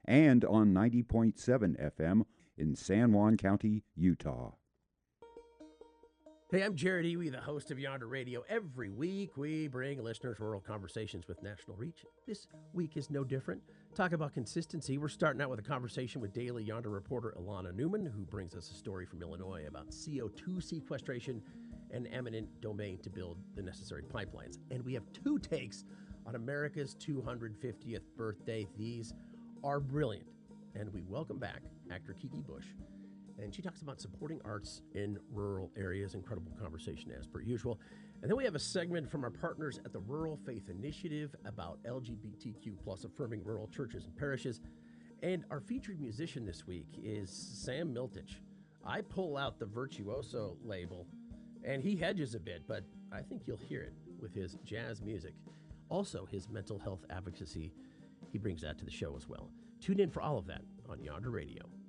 and on 90.7 FM in San Juan County, Utah. Hey, I'm Jared Ewey, the host of Yonder Radio. Every week, we bring listeners rural conversations with national reach. This week is no different. Talk about consistency. We're starting out with a conversation with Daily Yonder reporter Ilana Newman, who brings us a story from Illinois about CO2 sequestration and eminent domain to build the necessary pipelines. And we have two takes on America's 250th birthday. These are brilliant. And we welcome back actor Kiki Bush. And she talks about supporting arts in rural areas. Incredible conversation as per usual. And then we have a segment from our partners at the Rural Faith Initiative about LGBTQ plus affirming rural churches and parishes. And our featured musician this week is Sam Miltich. I pull out the Virtuoso label and he hedges a bit, but I think you'll hear it with his jazz music. Also his mental health advocacy. He brings that to the show as well. Tune in for all of that on Yonder Radio.